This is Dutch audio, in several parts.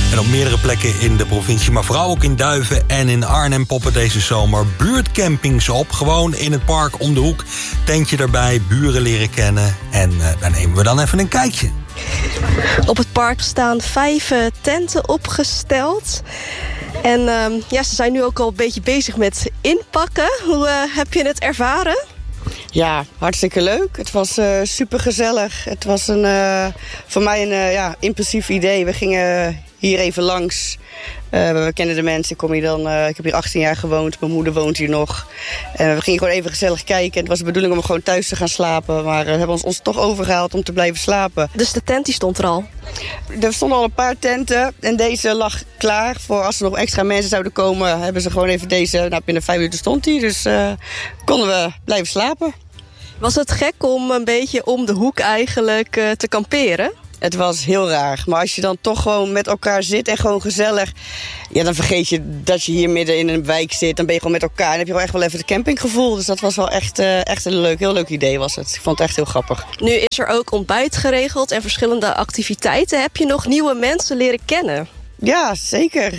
En op meerdere plekken in de provincie, maar vooral ook in Duiven en in Arnhem poppen deze zomer buurtcampings op. Gewoon in het park om de hoek, tentje erbij, buren leren kennen. En daar nemen we dan even een kijkje. Op het park staan 5 tenten opgesteld. En ze zijn nu ook al een beetje bezig met inpakken. Hoe heb je het ervaren? Ja, hartstikke leuk. Het was super gezellig. Het was voor mij een impulsief idee. We gingen hier even langs. We kennen de mensen. Ik heb hier 18 jaar gewoond. Mijn moeder woont hier nog. We gingen gewoon even gezellig kijken. Het was de bedoeling om gewoon thuis te gaan slapen. Maar we hebben ons toch overgehaald om te blijven slapen. Dus de tent die stond er al? Er stonden al een paar tenten. En deze lag klaar. Voor als er nog extra mensen zouden komen, hebben ze gewoon even deze. Binnen 5 minuten stond die. Dus konden we blijven slapen. Was het gek om een beetje om de hoek eigenlijk te kamperen? Het was heel raar. Maar als je dan toch gewoon met elkaar zit en gewoon gezellig, ja, dan vergeet je dat je hier midden in een wijk zit. Dan ben je gewoon met elkaar. Dan heb je gewoon echt wel even het campinggevoel. Dus dat was wel echt een heel leuk idee was het. Ik vond het echt heel grappig. Nu is er ook ontbijt geregeld en verschillende activiteiten. Heb je nog nieuwe mensen leren kennen? Ja, zeker.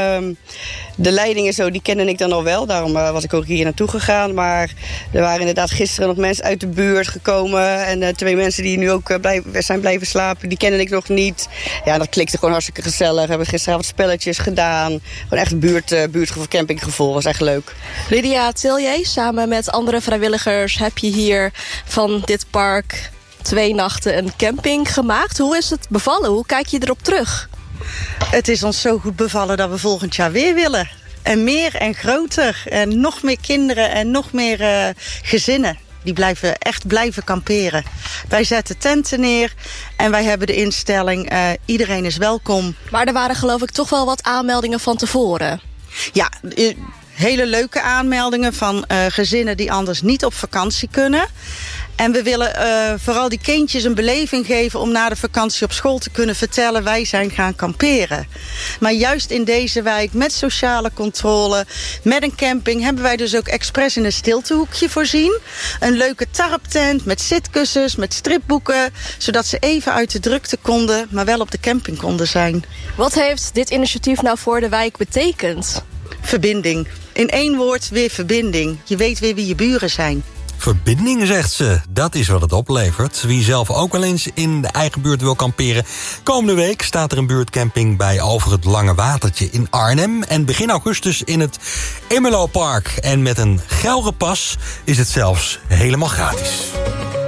De leidingen zo, die kende ik dan al wel. Daarom was ik ook hier naartoe gegaan. Maar er waren inderdaad gisteren nog mensen uit de buurt gekomen. En 2 mensen die nu ook zijn blijven slapen, die kende ik nog niet. Ja, dat klikte gewoon hartstikke gezellig. We hebben gisteravond spelletjes gedaan. Gewoon echt buurtgevoel, campinggevoel. Was echt leuk. Lydia Tilje, samen met andere vrijwilligers heb je hier van dit park 2 nachten een camping gemaakt. Hoe is het bevallen? Hoe kijk je erop terug? Het is ons zo goed bevallen dat we volgend jaar weer willen. En meer en groter. En nog meer kinderen en nog meer gezinnen. Die blijven kamperen. Wij zetten tenten neer en wij hebben de instelling, iedereen is welkom. Maar er waren geloof ik toch wel wat aanmeldingen van tevoren. Ja, hele leuke aanmeldingen van gezinnen die anders niet op vakantie kunnen. En we willen vooral die kindjes een beleving geven om na de vakantie op school te kunnen vertellen, wij zijn gaan kamperen. Maar juist in deze wijk met sociale controle, met een camping, hebben wij dus ook expres in een stiltehoekje voorzien. Een leuke tarptent met zitkussens, met stripboeken, zodat ze even uit de drukte konden, maar wel op de camping konden zijn. Wat heeft dit initiatief nou voor de wijk betekend? Verbinding. In 1 woord weer verbinding. Je weet weer wie je buren zijn. Verbinding, zegt ze. Dat is wat het oplevert. Wie zelf ook wel eens in de eigen buurt wil kamperen. Komende week staat er een buurtcamping bij Over het Lange Watertje in Arnhem. En begin augustus in het Immelopark. En met een Gelrepas is het zelfs helemaal gratis.